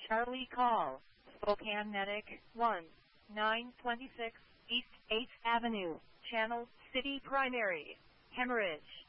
Charlie call. Spokane Medic 1, 926 East 8th Avenue, Channel City Primary. Hemorrhage.